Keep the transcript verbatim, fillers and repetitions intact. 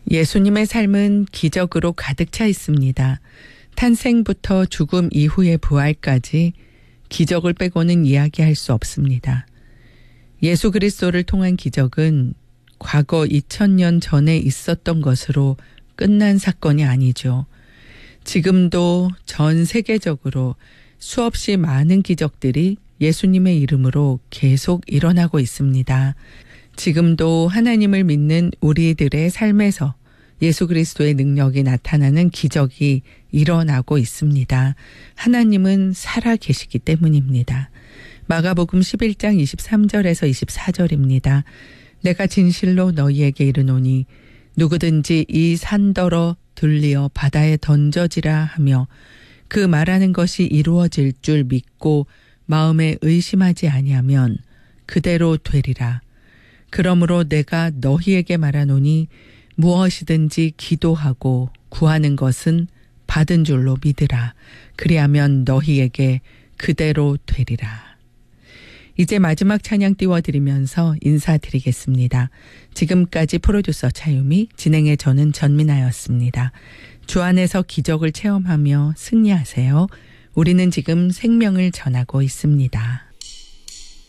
예수님의 삶은 기적으로 가득 차 있습니다. 탄생부터 죽음 이후의 부활까지 기적을 빼고는 이야기할 수 없습니다. 예수 그리스도를 통한 기적은 과거 이천 년 전에 있었던 것으로 끝난 사건이 아니죠. 지금도 전 세계적으로 수없이 많은 기적들이 예수님의 이름으로 계속 일어나고 있습니다. 지금도 하나님을 믿는 우리들의 삶에서 예수 그리스도의 능력이 나타나는 기적이 일어나고 있습니다. 하나님은 살아 계시기 때문입니다. 마가복음 십일 장 이십삼 절에서 이십사 절입니다. 내가 진실로 너희에게 이르노니 누구든지 이 산더러 들리어 바다에 던져지라 하며 그 말하는 것이 이루어질 줄 믿고 마음에 의심하지 아니하면 그대로 되리라. 그러므로 내가 너희에게 말하노니 무엇이든지 기도하고 구하는 것은 받은 줄로 믿으라. 그리하면 너희에게 그대로 되리라. 이제 마지막 찬양 띄워드리면서 인사드리겠습니다. 지금까지 프로듀서 차유미, 진행의 저는 전민아였습니다. 주 안에서 기적을 체험하며 승리하세요. 우리는 지금 생명을 전하고 있습니다.